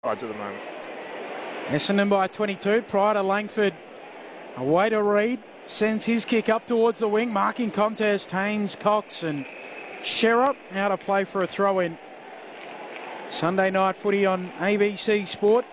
sides at the moment. Essendon by 22. Prior to Langford. Away to Reid. Sends his kick up towards the wing. Marking contest. Haynes, Cox and Sherrup out to play for a throw-in. Sunday night footy on ABC Sport.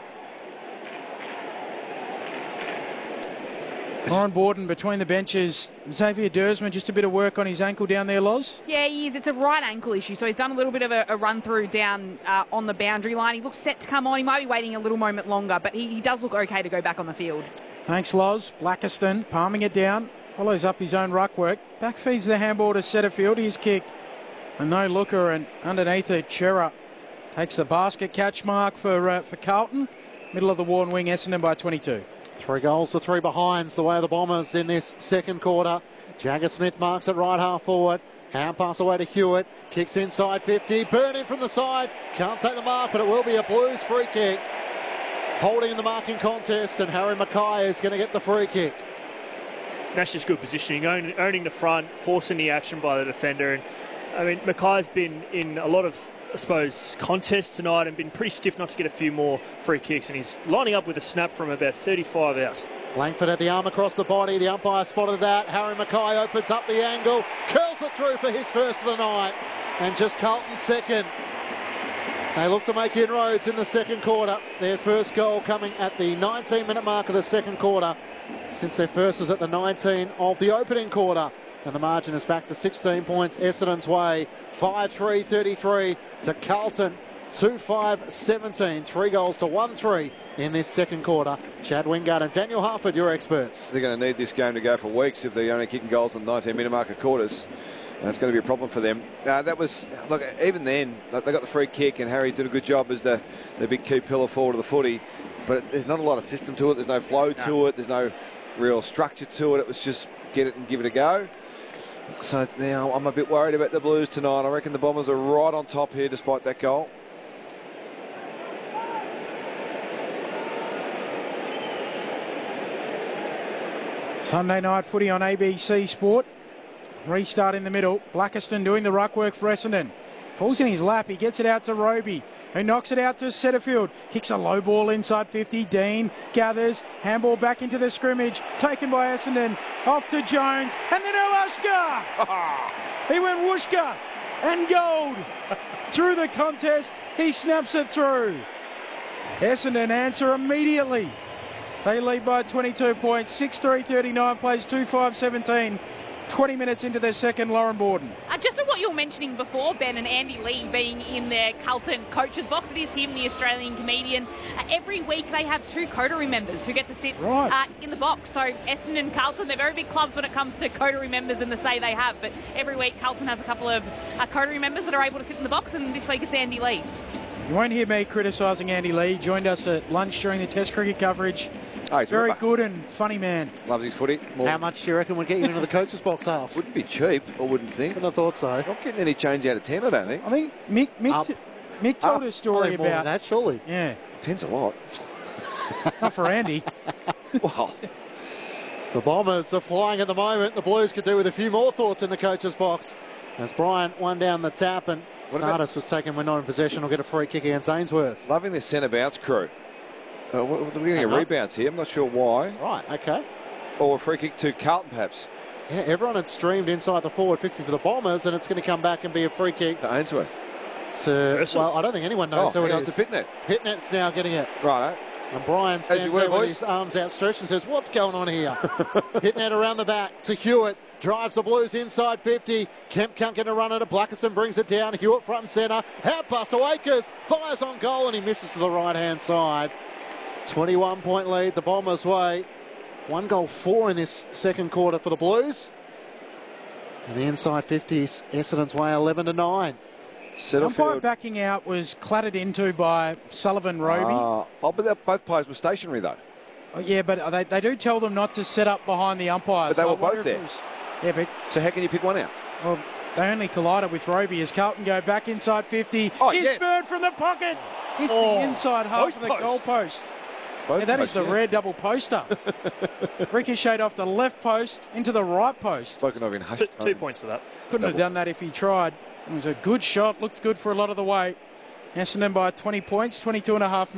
Lauren Borden between the benches. Xavier Dersman, just a bit of work on his ankle down there, Loz? Yeah, he is. It's a right ankle issue. So he's done a little bit of a run through down on the boundary line. He looks set to come on. He might be waiting a little moment longer, but he does look okay to go back on the field. Thanks, Loz. Blackiston palming it down. Follows up his own ruck work. Back feeds the handball to Setterfield. His kick. A no-looker, and underneath it, Chera takes the basket catch mark for Carlton. Middle of the worn wing, Essendon by 22. 3 goals to 3 behinds the way of the Bombers in this second quarter. Jagger Smith marks it right half forward. Hand pass away to Hewitt. Kicks inside 50. Burn in from the side. Can't take the mark, but it will be a Blues free kick. Holding in the marking contest, and Harry Mackay is going to get the free kick. That's just good positioning, owning the front, forcing the action by the defender. And I mean, Mackay's been in a lot of, I suppose, contests tonight and been pretty stiff not to get a few more free kicks, and he's lining up with a snap from about 35 out. Langford had the arm across the body. The umpire spotted that. Harry Mackay opens up the angle, curls it through for his first of the night, and just Carlton's second. They look to make inroads in the second quarter. Their first goal coming at the 19-minute mark of the second quarter, since their first was at the 19 of the opening quarter. And the margin is back to 16 points Essendon's way. 5-3-33 to Carlton. 2-5-17. 3 goals to 1-3 in this second quarter. Chad Wingard and Daniel Harford, your experts. They're going to need this game to go for weeks if they're only kicking goals on the 19-minute mark of quarters. That's going to be a problem for them. That was, look, even then, they got the free kick and Harry did a good job as the big key pillar forward of the footy. But there's not a lot of system to it. There's no flow to it. There's no real structure to it. It was just get it and give it a go. So now I'm a bit worried about the Blues tonight. I reckon the Bombers are right on top here despite that goal. Sunday night footy on ABC Sport. Restart in the middle. Blackiston doing the ruck work for Essendon. Falls in his lap. He gets it out to Roby, who knocks it out to Setterfield. Kicks a low ball inside 50. Dean gathers. Handball back into the scrimmage. Taken by Essendon. Off to Jones. And then Alaska. He went whooshka and gold. Through the contest, he snaps it through. Essendon answer immediately. They lead by 22 points. 6-3-39 plays 2-5-17. 20 minutes into their second, Lauren Borden. Just on what you were mentioning before, Ben, and Andy Lee being in their Carlton coach's box, it is him, the Australian comedian. Every week they have 2 coterie members who get to sit in the box. So Essendon and Carlton, they're very big clubs when it comes to coterie members and the say they have. But every week Carlton has a couple of coterie members that are able to sit in the box, and this week it's Andy Lee. You won't hear me criticising Andy Lee. He joined us at lunch during the Test cricket coverage. Oh, he's very good and funny man. Loves his footy. How much do you reckon would get you into the coach's box half? Wouldn't be cheap, I wouldn't think. Couldn't have thought so. Not getting any change out of 10, I don't think. I think Mick told a story more about than that, surely. Yeah. 10's a lot. Not for Andy. Wow. The Bombers are flying at the moment. The Blues could do with a few more thoughts in the coach's box. As Bryant won down the tap and Sardis was taken when not in possession. Will get a free kick against Ainsworth. Loving this centre bounce crew. We're getting a rebounds here. I'm not sure why. Right, okay. Or a free kick to Carlton, perhaps. Yeah, everyone had streamed inside the forward 50 for the Bombers, and it's going to come back and be a free kick. To Ainsworth. Well, I don't think anyone knows who it is. To Pitnet. Pitnet's now getting it. Right. And Brian stands there with his arms outstretched and says, what's going on here? Pitnet around the back to Hewitt. Drives the Blues inside 50. Kemp can't get a run at it. Blackiston brings it down. Hewitt front and centre. Out past to Akers. Fires on goal and he misses to the right-hand side. 21-point lead the Bombers' way. 1 goal 4 in this second quarter for the Blues. And the inside 50s, Essendon's way 11-9. Umpire backing out was clattered into by Sullivan Roby. But both players were stationary though. Oh, yeah, but they do tell them not to set up behind the umpires. But they were both there. So how can you pick one out? Well, they only collided with Roby as Carlton go back inside 50. It's Bird from the pocket. It's the inside half of the goalpost. That is the rare double poster. Ricocheted off the left post into the right post. Spoken of in 2 points for that. Couldn't have done that if he tried. It was a good shot. Looked good for a lot of the way. Essendon by 20 points, 22 and a half